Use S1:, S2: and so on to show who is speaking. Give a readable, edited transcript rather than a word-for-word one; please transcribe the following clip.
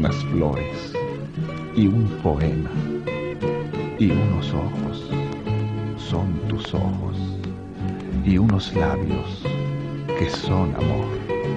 S1: unas flores y un poema y unos ojos son tus ojos y unos labios que son amor.